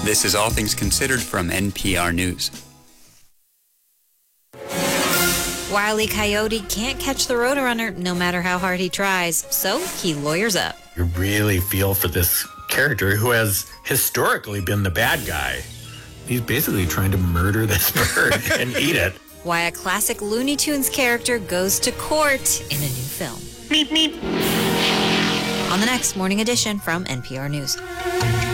This is All Things Considered from NPR News. Wile E. Coyote can't catch the Roadrunner no matter how hard he tries, so he lawyers up. You really feel for this character who has historically been the bad guy. He's basically trying to murder this bird and eat it. Why a classic Looney Tunes character goes to court in a new film. Meep, meep. On the next Morning Edition from NPR News.